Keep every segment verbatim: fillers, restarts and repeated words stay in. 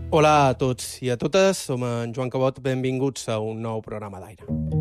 Hola a tots i a totes, som en Joan Cabot, benvinguts a un nou programa d'aire.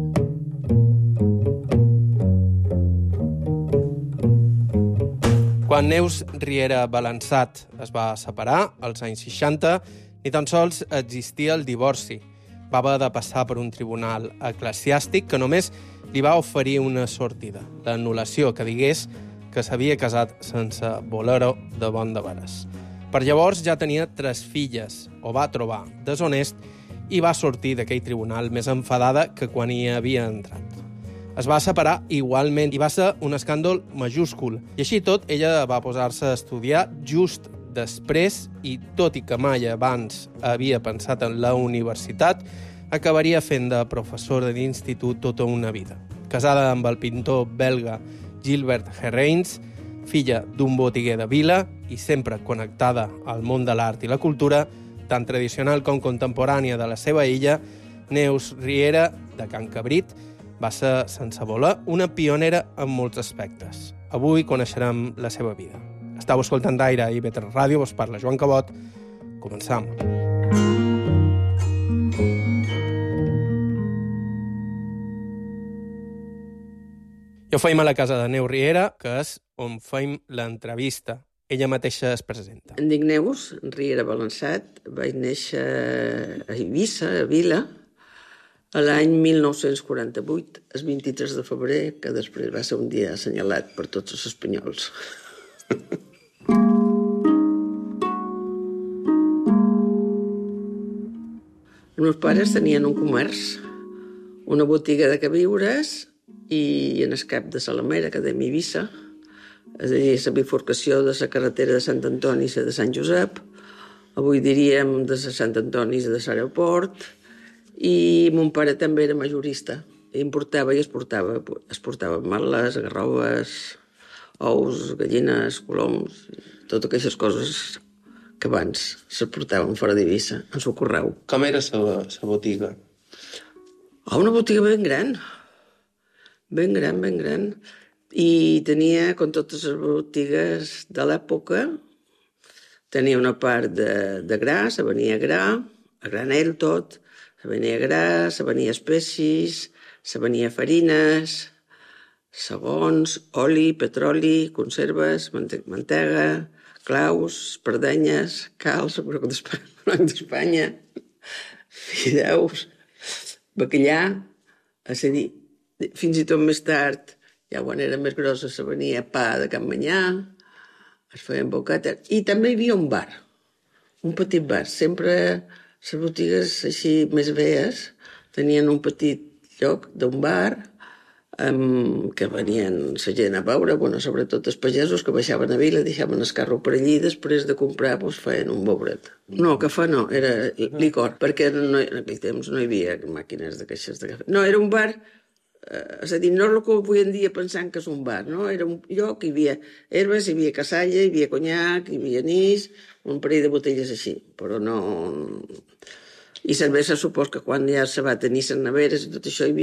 Quan Neus Riera Balançat es va separar, als anys seixanta, ni tan sols existia el divorci. Va haver de passar per un tribunal eclesiàstic que només li va oferir una sortida, l'anul·lació, que digués que s'havia casat sense voler-ho de bon de veres. Per llavors ja tenia tres filles, ho va trobar deshonest i va sortir d'aquell tribunal més enfadada que quan hi havia entrat. Es va separar igualment i va ser un escàndol majúscul. I així tot, ella va posar-se a estudiar just després i, tot i que mai abans havia pensat en la universitat, acabaria fent de professora d'institut tota una vida. Casada amb el pintor belga Gilbert Herreins, filla d'un botiguer de vila i sempre connectada al món de l'art i la cultura, tant tradicional com contemporània de la seva illa, Neus Riera, de Can Cabrit, va ser, sense voler, una pionera en molts aspectes. Avui coneixerem la seva vida. Estau escoltant Aire i Vetre Ràdio, vos parla Joan Cabot. Començam. Jo feim a la casa de Neus Riera, que és on feim l'entrevista. Ella mateixa es presenta. Em dic Neus Riera Balançat. Vaig néixer a Eivissa, a Vila, a l'any mil nou-cents quaranta-vuit, el vint-i-tres de febrer, que després va ser un dia assenyalat per tots els espanyols. Els meus pares tenien un comerç, una botiga de queviures i en el cap de Salamera, que dèiem Eivissa, és a dir, la bifurcació de la carretera de Sant Antoni i la de Sant Josep, avui diríem de la Sant Antoni i de l'aeroport, i mon pare també era majorista, importava i exportava, exportava ametlles, garroves, ous, gallines, coloms, totes aquestes coses que abans s'exportaven fora d'Eivissa, en el correu. Com era la botiga? Oh, una botiga ben gran, ben gran, ben gran. I tenia, com totes les botigues de l'època, tenia una part de, de gra, se venia gra, a granel tot, se venia gra, se venia espècies, se venia farines, sabons, oli, petroli, conserves, mantega, claus, espardenyes, calç, broc d'Espanya, fideus, bacallà, és a dir, fins i tot més tard, ja quan era més grossa, se venia pa de Can Manyà, es feien bocates, i també hi havia un bar, un petit bar. Sempre les botigues així més veies tenien un petit lloc d'un bar um, que venien la gent a veure, bueno, sobretot els pagesos que baixaven a Vila, deixaven el carro per allí i després de comprar doncs, feien un bouret. No, cafè no, era licor, perquè no, en aquell temps no hi havia màquines de caixes de cafè. No, era un bar. Uh, és a dir, no és el que avui en dia pensant que és un bar, no? Era un lloc, hi havia herbes, hi havia cassalla, hi havia conyac, hi havia anís, un parell de botelles així, però no... I cervesa, supos que quan ja se va tenir les neveres i tot això, hi havia